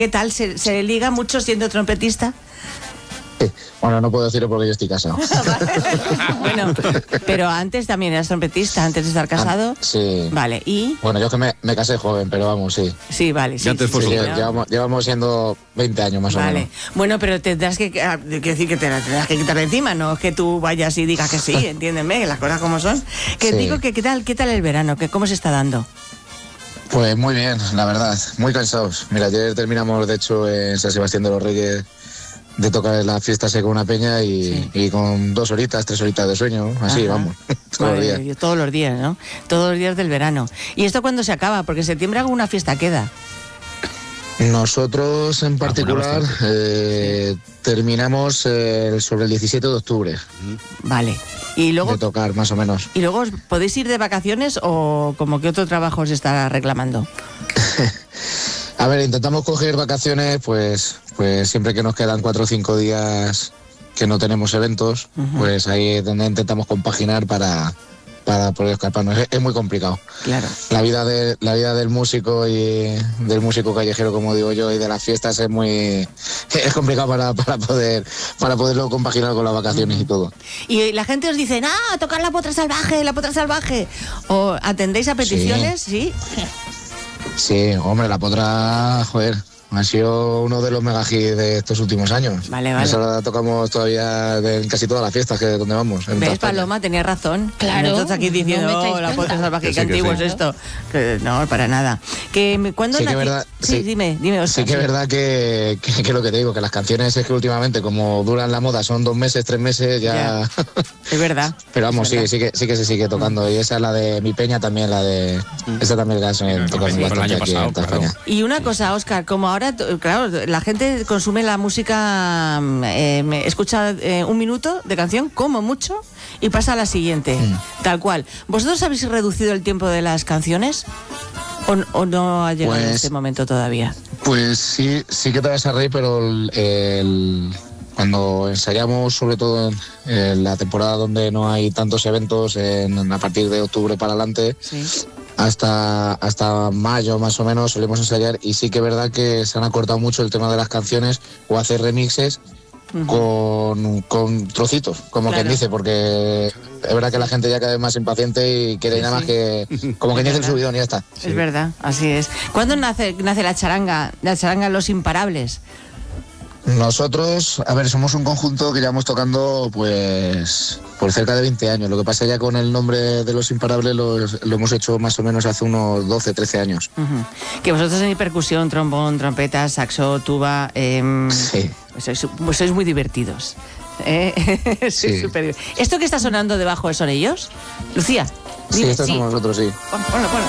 ¿Qué tal? ¿Se liga mucho siendo trompetista? Bueno, no puedo decirlo porque yo estoy casado. Bueno, pero antes también eras trompetista, antes de estar casado. Sí. Vale, ¿y? Bueno, yo es que me casé joven, pero vamos, sí. Sí, vale. Sí, antes fue ¿no? Llevamos siendo 20 años más o menos. Vale. Bueno, pero tendrás que decir que te la tendrás que quitar de encima, no es que tú vayas y digas que sí, entiéndeme, que las cosas como son. Que Sí. digo que qué tal el verano, que cómo se está dando. Pues muy bien, la verdad, muy cansados. Mira, ayer terminamos, de hecho, en San Sebastián de los Reyes de tocar la fiesta con una peña y con 2 horitas, 3 horitas de sueño, así, Ajá. vamos, todos los días. Todos los días, ¿no? Todos los días del verano. ¿Y esto cuándo se acaba? Porque en septiembre alguna fiesta queda. Nosotros en particular terminamos sobre el 17 de octubre Vale. Y luego, de tocar, más o menos. ¿y luego podéis ir de vacaciones o como que otro trabajo os está reclamando? A ver, intentamos coger vacaciones, pues siempre que nos quedan 4 o 5 días que no tenemos eventos, pues ahí es donde intentamos compaginar para poder escaparnos. Es muy complicado. Claro. La vida del músico y del músico callejero, como digo yo, y de las fiestas es complicado para poderlo compaginar con las vacaciones y todo. Y la gente os dice, tocar la potra salvaje. ¿O atendéis a peticiones? Sí. Sí, hombre, la potra, joder, ha sido uno de los mega hits de estos últimos años. Vale. Esa la tocamos todavía en casi todas las fiestas donde vamos. ¿Ves, Paloma? Tenías razón. Claro. Nosotros aquí diciendo, No me echáis la potra cuenta. salvaje, Que qué sí, que antiguo sí. es esto. No, para nada. ¿Cuándo Sí que nací? verdad, Sí, sí. dime, Oscar. Sí que es verdad que lo que te digo, que las canciones es que últimamente, como duran la moda, son 2 meses, 3 meses, ya... Es verdad. Pero vamos, Es sí que se sigue tocando. Y esa es la de Mi Peña también, esa también la hacen tocando fue el bastante año aquí en pasado, España. Y una cosa, Óscar, como ahora, claro, la gente consume la música, escucha 1 minuto de canción, como mucho, y pasa a la siguiente, tal cual. ¿Vosotros habéis reducido el tiempo de las canciones? ¿O no ha llegado Pues- este momento todavía? Pues sí que te vas a reír, pero cuando ensayamos, sobre todo en la temporada donde no hay tantos eventos, a partir de octubre para adelante, Sí. hasta mayo más o menos solemos ensayar, y sí que es verdad que se han acortado mucho el tema de las canciones o hacer remixes con trocitos, como Claro. quien dice, porque es verdad que la gente ya cada vez más impaciente y quiere nada más que como que dice el subidón y ya está. Es verdad, así es. ¿Cuándo nace la charanga Los Imparables? Nosotros, a ver, somos un conjunto que llevamos tocando pues por cerca de 20 años. Lo que pasa ya con el nombre de Los Imparables lo hemos hecho más o menos hace unos 12, 13 años. Que vosotros tenéis percusión, trombón, trompeta, saxo, tuba. Sí. Sois muy divertidos. Sois Sí. súper divertidos. ¿Esto que está sonando debajo son ellos? Lucía, Sí, dime, estos somos nosotros, sí. Ponlo.